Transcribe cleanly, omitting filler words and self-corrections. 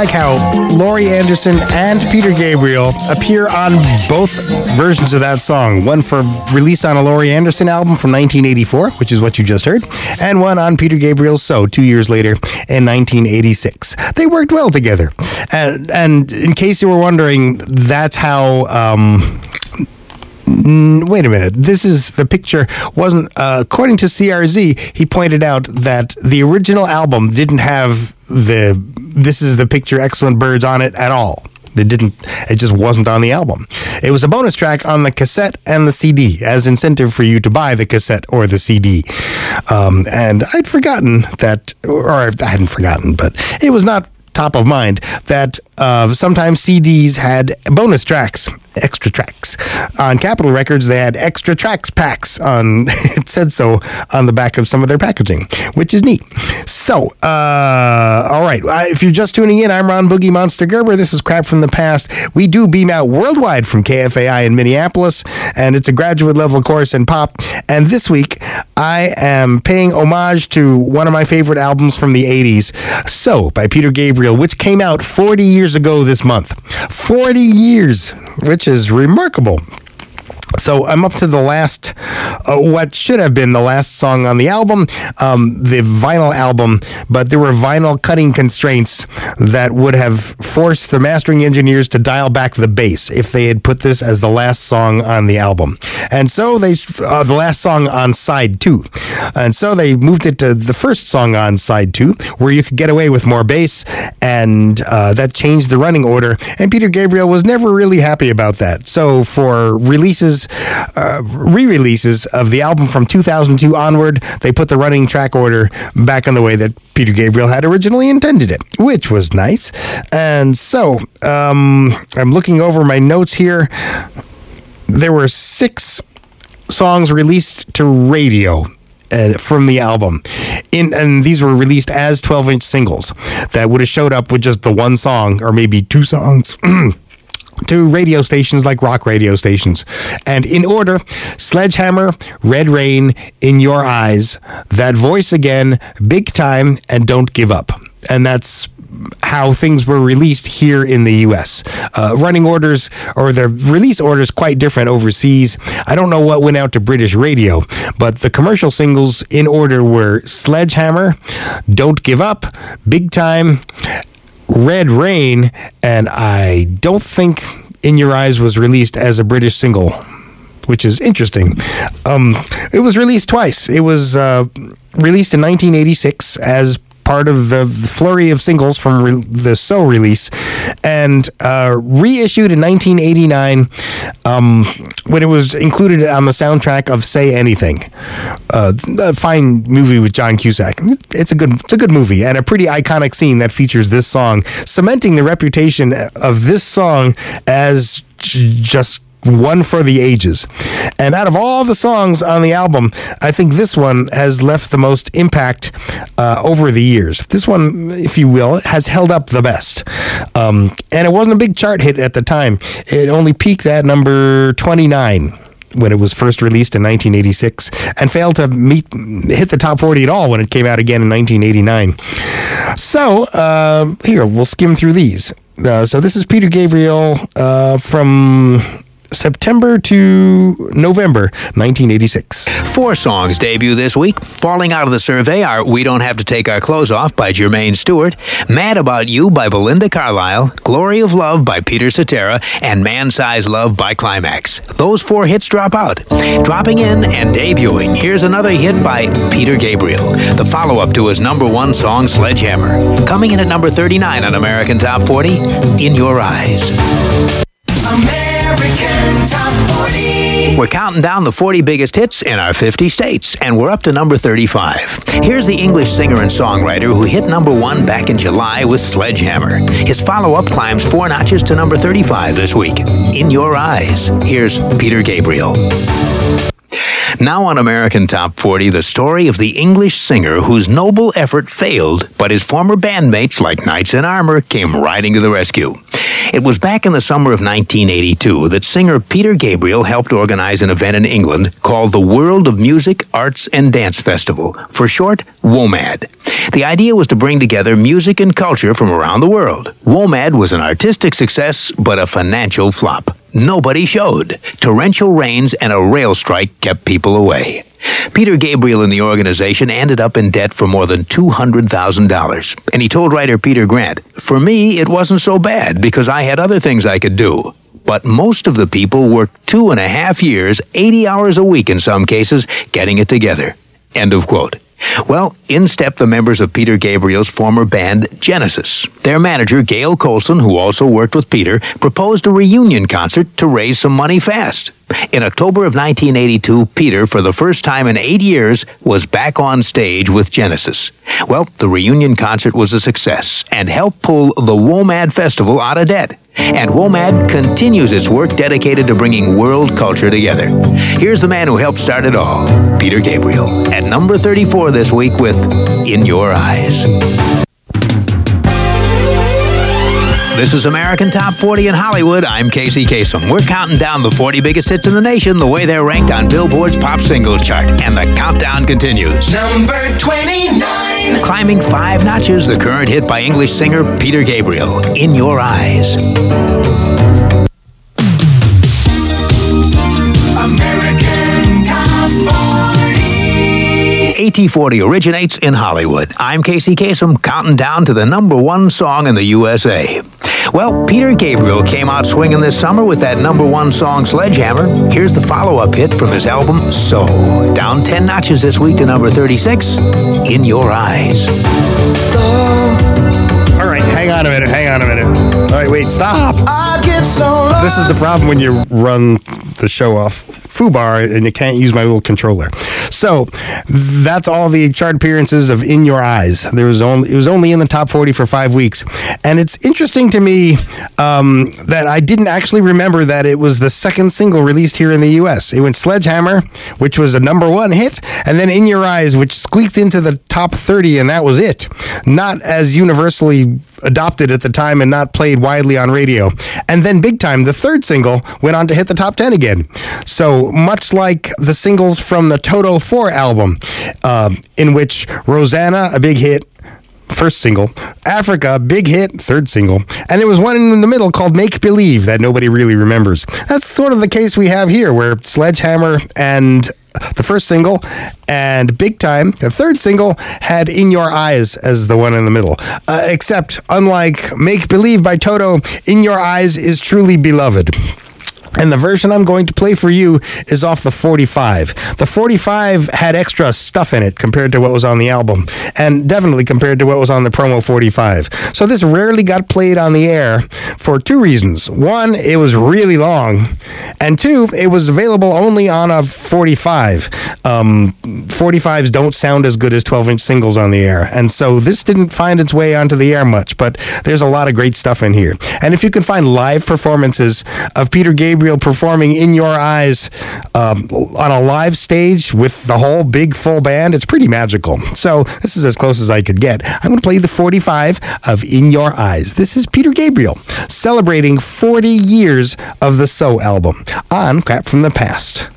like how Laurie Anderson and Peter Gabriel appear on both versions of that song. One for release on a Laurie Anderson album from 1984, which is what you just heard, and one on Peter Gabriel's So 2 years later in 1986. They worked well together. And in case you were wondering, that's how... wait a minute. The picture wasn't, according to CRZ, he pointed out that the original album didn't have This Is the Picture Excellent Birds on it at all. It just wasn't on the album. It was a bonus track on the cassette and the CD as incentive for you to buy the cassette or the CD. And I'd forgotten that, or I hadn't forgotten, but it was not top of mind that sometimes CDs had bonus tracks, extra tracks. On Capitol Records, they had extra tracks packs on, it said so on the back of some of their packaging, which is neat. So, all right. If you're just tuning in, I'm Ron Boogie Monster Gerber. This is Crap from the Past. We do beam out worldwide from KFAI in Minneapolis, and it's a graduate level course in pop. And this week, I am paying homage to one of my favorite albums from the 80s, So by Peter Gabriel, which came out 40 years ago this month. 40 years, which is remarkable. So I'm up to the last, what should have been the last song on the album, the vinyl album, but there were vinyl cutting constraints that would have forced the mastering engineers to dial back the bass if they had put this as the last song on the album. And so the last song on side 2. And so they moved it to the first song on side 2, where you could get away with more bass, and that changed the running order. And Peter Gabriel was never really happy about that. So for re-releases of the album from 2002 onward, they put the running track order back on the way that Peter Gabriel had originally intended it, which was nice. And so I'm looking over my notes here. There were 6 songs released to radio from the album, and these were released as 12-inch singles that would have showed up with just the one song or maybe 2 songs to radio stations like rock radio stations. And in order, Sledgehammer, Red Rain, In Your Eyes, That Voice Again, Big Time, and Don't Give Up. And that's how things were released here in the U.S. Running orders, or the release orders, quite different overseas. I don't know what went out to British radio, but the commercial singles in order were Sledgehammer, Don't Give Up, Big Time, Red Rain, and I don't think In Your Eyes was released as a British single, which is interesting. It was released twice. It was released in 1986 as part of the flurry of singles from the So release, and reissued in 1989 when it was included on the soundtrack of Say Anything, a fine movie with John Cusack. It's a good movie, and a pretty iconic scene that features this song, cementing the reputation of this song as just one for the ages. And out of all the songs on the album, I think this one has left the most impact over the years. This one, if you will, has held up the best. And it wasn't a big chart hit at the time. It only peaked at number 29 when it was first released in 1986, and failed to hit the top 40 at all when it came out again in 1989. So, here, we'll skim through these. So this is Peter Gabriel from September to November 1986. 4 songs debut this week. Falling out of the survey are We Don't Have to Take Our Clothes Off by Jermaine Stewart, Mad About You by Belinda Carlisle, Glory of Love by Peter Cetera, and Man Size Love by Climax. Those 4 hits drop out. Dropping in and debuting, here's another hit by Peter Gabriel, the follow-up to his #1 song, Sledgehammer. Coming in at number 39 on American Top 40, In Your Eyes. American Top 40. We're counting down the 40 biggest hits in our 50 states, and we're up to number 35. Here's the English singer and songwriter who hit #1 back in July with Sledgehammer. His follow-up climbs 4 notches to number 35 this week. In Your Eyes. Here's Peter Gabriel. Now on American Top 40, the story of the English singer whose noble effort failed, but his former bandmates, like knights in armor, came riding to the rescue. It was back in the summer of 1982 that singer Peter Gabriel helped organize an event in England called the World of Music, Arts and Dance Festival, for short, WOMAD. The idea was to bring together music and culture from around the world. WOMAD was an artistic success, but a financial flop. Nobody showed. Torrential rains and a rail strike kept people away. Peter Gabriel and the organization ended up in debt for more than $200,000. And he told writer Peter Grant, "For me, it wasn't so bad because I had other things I could do." But most of the people worked 2.5 years, 80 hours a week in some cases, getting it together. End of quote. Well, in stepped the members of Peter Gabriel's former band, Genesis. Their manager, Gail Colson, who also worked with Peter, proposed a reunion concert to raise some money fast. In October of 1982, Peter, for the first time in 8 years, was back on stage with Genesis. Well, the reunion concert was a success and helped pull the WOMAD Festival out of debt. And WOMAD continues its work dedicated to bringing world culture together. Here's the man who helped start it all, Peter Gabriel, at number 34 this week with In Your Eyes. This is American Top 40 in Hollywood. I'm Casey Kasem. We're counting down the 40 biggest hits in the nation the way they're ranked on Billboard's Pop Singles chart. And the countdown continues. Number 29. Climbing 5 notches, the current hit by English singer Peter Gabriel, In Your Eyes. American Top 40. AT40 originates in Hollywood. I'm Casey Kasem, counting down to the number 1 song in the USA. Well, Peter Gabriel came out swinging this summer with that number 1 song, Sledgehammer. Here's the follow-up hit from his album, So. Down 10 notches this week to number 36, In Your Eyes. All right, hang on a minute. All right, wait, stop. This is the problem when you run the show off FooBar and you can't use my little controller. So that's all the chart appearances of In Your Eyes. It was only in the top 40 for 5 weeks. And it's interesting to me that I didn't actually remember that it was the second single released here in the U.S. It went Sledgehammer, which was a number 1 hit, and then In Your Eyes, which squeaked into the top 30, and that was it. Not as universally adopted at the time and not played widely on radio. And then Big Time, the third single, went on to hit the top 10 again. So much like the singles from the Toto 4 album, in which Rosanna, a big hit, first single, Africa, big hit, third single, and there was one in the middle called Make Believe that nobody really remembers. That's sort of the case we have here, where Sledgehammer and the first single and Big Time, the third single, had In Your Eyes as the one in the middle. Except, unlike Make Believe by Toto, In Your Eyes is truly beloved. And the version I'm going to play for you is off the 45. The 45 had extra stuff in it compared to what was on the album, and definitely compared to what was on the promo 45. So this rarely got played on the air for 2 reasons. 1, it was really long, and 2, it was available only on a 45. 45s don't sound as good as 12-inch singles on the air, and so this didn't find its way onto the air much, but there's a lot of great stuff in here. And if you can find live performances of Peter Gabriel performing In Your Eyes on a live stage with the whole big full band, it's pretty magical. So this is as close as I could get. I'm going to play the 45 of In Your Eyes. This is Peter Gabriel celebrating 40 years of the So album on Crap from the Past.